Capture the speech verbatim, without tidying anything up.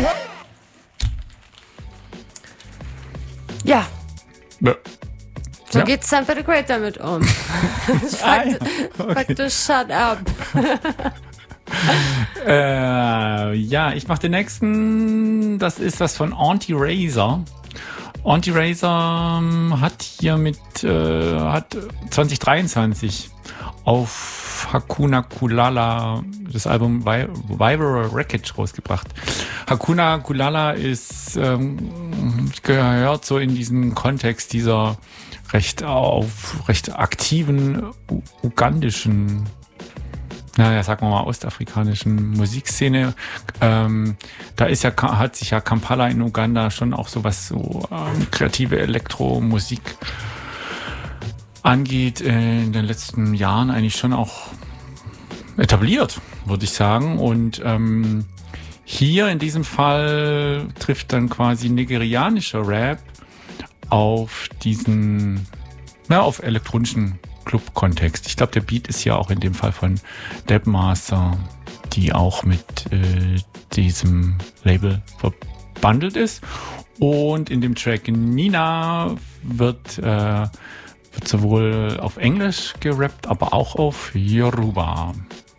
Ja. Ja. So Ja. geht Sam the Great damit um. Fakt, Ah, ja. Okay. Faktisch shut up. Äh, ja, ich mache den nächsten. Das ist was von Auntie Razor. Auntie Razor ähm, hat hier mit äh, hat zwanzig dreiundzwanzig auf Hakuna Kulala das Album Vi- Viral Wreckage rausgebracht. Hakuna Kulala ist ähm, gehört so in diesen Kontext dieser recht auf recht aktiven u- ugandischen, naja, sagen wir mal, ostafrikanischen Musikszene. Ähm, da ist ja, hat sich ja Kampala in Uganda schon auch so was so ähm, kreative Elektromusik angeht, äh, in den letzten Jahren eigentlich schon auch etabliert, würde ich sagen. Und ähm, hier in diesem Fall trifft dann quasi nigerianischer Rap auf diesen, na, auf elektronischen Club-Kontext. Ich glaube, der Beat ist ja auch in dem Fall von Debmaster, die auch mit äh, diesem Label verbandelt ist. Und in dem Track Nina wird, äh, wird sowohl auf Englisch gerappt, aber auch auf Yoruba.